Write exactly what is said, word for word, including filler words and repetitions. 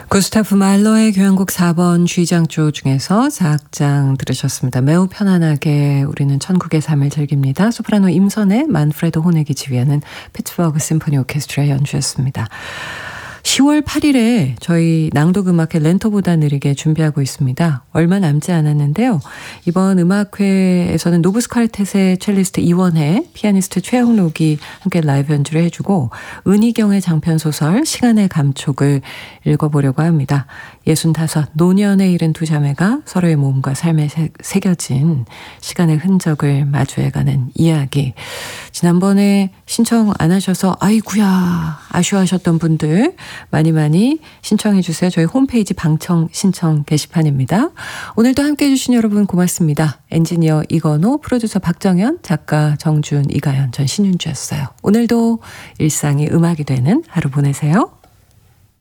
구스타프 말러의 교향곡 사 번 G장조 중에서 사 악장 들으셨습니다. 매우 편안하게 우리는 천국의 삶을 즐깁니다. 소프라노 임선의 만프레드 호넥이 지휘하는 피츠버그 심포니 오케스트라 연주였습니다. 시월 팔일에 저희 낭독음악회 렌터보다 느리게 준비하고 있습니다. 얼마 남지 않았는데요. 이번 음악회에서는 노브스카르텟의 첼리스트 이원혜, 피아니스트 최영록이 함께 라이브 연주를 해주고 은희경의 장편소설 시간의 감촉을 읽어보려고 합니다. 예순다섯 노년에 이른 두 자매가 서로의 몸과 삶에 새, 새겨진 시간의 흔적을 마주해가는 이야기. 지난번에 신청 안 하셔서 아이구야 아쉬워하셨던 분들 많이 많이 신청해 주세요. 저희 홈페이지 방청 신청 게시판입니다. 오늘도 함께해 주신 여러분 고맙습니다. 엔지니어 이건호, 프로듀서 박정현, 작가 정준, 이가연, 전 신윤주였어요. 오늘도 일상이 음악이 되는 하루 보내세요.